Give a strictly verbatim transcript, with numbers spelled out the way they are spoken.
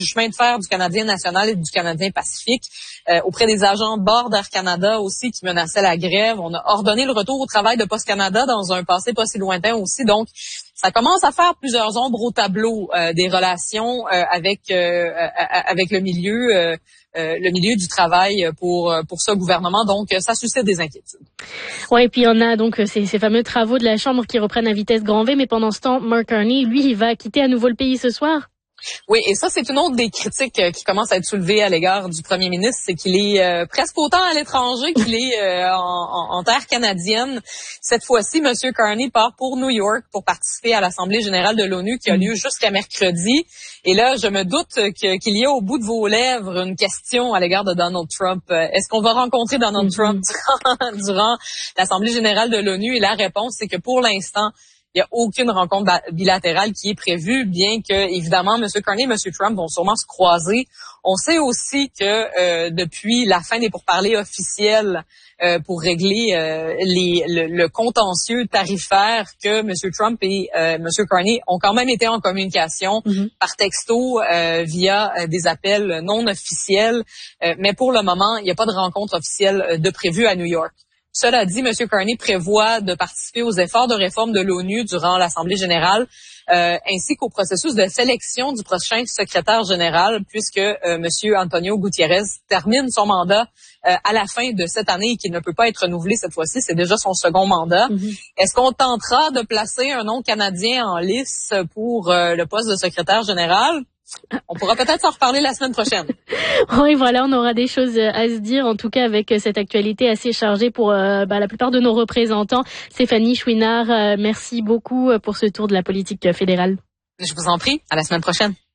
chemin de fer du Canadien national et du Canadien Pacifique, euh, auprès des agents de bord d'Air Canada aussi qui menaçaient la grève. On a ordonné le retour au travail de Post Canada dans un passé pas si lointain aussi. Donc, ça commence à faire plusieurs ombres au tableau euh, des relations euh, avec euh, avec le milieu euh, euh, le milieu du travail pour pour ce gouvernement. Donc, ça suscite des inquiétudes. Ouais, et puis on a donc ces, ces fameux travaux de la Chambre qui reprennent à vitesse grand V, mais pendant ce temps, Mark Carney, lui, il va quitter à nouveau le pays ce soir. Oui, et ça, c'est une autre des critiques euh, qui commence à être soulevée à l'égard du premier ministre, c'est qu'il est euh, presque autant à l'étranger qu'il est euh, en, en, en terre canadienne. Cette fois-ci, M. Carney part pour New York pour participer à l'Assemblée générale de l'ONU qui a lieu jusqu'à mercredi. Et là, je me doute que, qu'il y a au bout de vos lèvres une question à l'égard de Donald Trump. Est-ce qu'on va rencontrer Donald mm-hmm. Trump durant, durant l'Assemblée générale de l'ONU? Et la réponse, c'est que pour l'instant, il n'y a aucune rencontre bilatérale qui est prévue, bien que, évidemment, M. Carney et M. Trump vont sûrement se croiser. On sait aussi que euh, depuis la fin des pourparlers officiels euh, pour régler euh, les, le, le contentieux tarifaire, que M. Trump et euh, M. Carney ont quand même été en communication mm-hmm. par texto euh, via euh, des appels non officiels. Euh, mais pour le moment, il n'y a pas de rencontre officielle de prévue à New York. Cela dit, M. Carney prévoit de participer aux efforts de réforme de l'ONU durant l'Assemblée générale, euh, ainsi qu'au processus de sélection du prochain secrétaire général, puisque euh, M. Antonio Gutiérrez termine son mandat euh, à la fin de cette année et qu'il ne peut pas être renouvelé cette fois-ci. C'est déjà son second mandat. Mm-hmm. Est-ce qu'on tentera de placer un nom canadien en lice pour euh, le poste de secrétaire général? On pourra peut-être s'en reparler la semaine prochaine. Oui, voilà, on aura des choses à se dire, en tout cas avec cette actualité assez chargée pour euh, bah, la plupart de nos représentants. Stéphanie Chouinard, euh, merci beaucoup pour ce tour de la politique fédérale. Je vous en prie, à la semaine prochaine.